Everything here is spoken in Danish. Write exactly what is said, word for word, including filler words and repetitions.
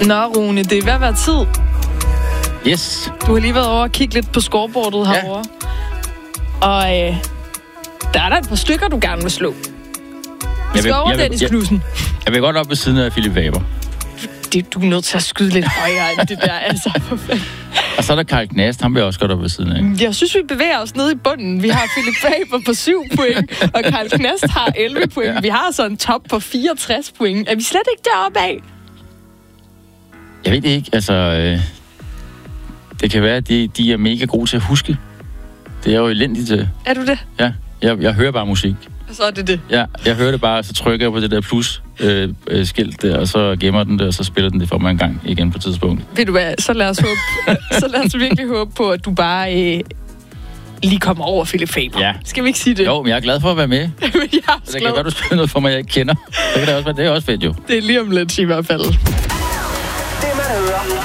Nå, Rune, det er ved at være tid. Yes. Du har lige været over og kigge lidt på scoreboardet ja. herovre. Og øh, der er der et par stykker, du gerne vil slå. Vi skal over Dennis Knudsen. Jeg, jeg vil godt op ved siden af Philip Faber. Det, du er nødt til at skyde lidt højere end det der, altså. Og så er der Carl Knast, han vil også godt op ved siden af. Jeg synes, vi bevæger os ned i bunden. Vi har Philip Faber på syv point, og Carl Knast har elleve point. Ja. Vi har så en top på fireogtres point. Er vi slet ikke deroppe af? Jeg ved det ikke, altså... Øh, det kan være, at de, de er mega gode til at huske. Det er jo elendigt til. Er du det? Ja, jeg, jeg hører bare musik. Og så er det det? Ja, jeg hører det bare, så trykker jeg på det der plus-skilt øh, der, og så gemmer den det, og så spiller den det for mig en gang igen på et tidspunkt. Ved du hvad, så lad os, håbe, så lad os virkelig håbe på, at du bare øh, lige kommer over Philip Faber. Ja. Skal vi ikke sige det? Jo, men jeg er glad for at være med. jeg er så det kan være, du spiller noget for mig, jeg ikke kender. Det kan det også være, det er også fedt jo. Det er lige om lidt i hvert fald.